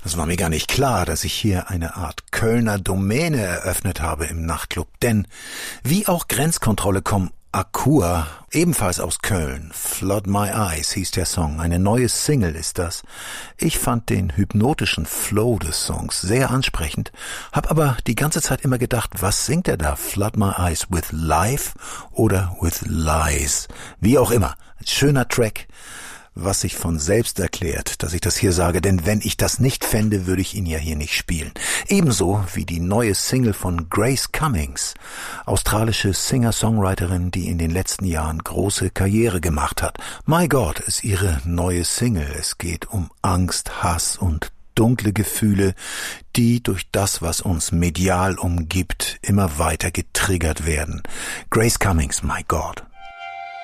Es war mir gar nicht klar, dass ich hier eine Art Kölner Domäne eröffnet habe im Nachtclub. Denn wie auch Grenzkontrolle kommen Akua, ebenfalls aus Köln. Flood My Eyes hieß der Song. Eine neue Single ist das. Ich fand den hypnotischen Flow des Songs sehr ansprechend, hab aber die ganze Zeit immer gedacht, was singt er da? Flood My Eyes with Life oder with Lies? Wie auch immer. Ein schöner Track, was sich von selbst erklärt, dass ich das hier sage, denn wenn ich das nicht fände, würde ich ihn ja hier nicht spielen. Ebenso wie die neue Single von Grace Cummings, australische Singer-Songwriterin, die in den letzten Jahren große Karriere gemacht hat. My God ist ihre neue Single. Es geht um Angst, Hass und dunkle Gefühle, die durch das, was uns medial umgibt, immer weiter getriggert werden. Grace Cummings, My God.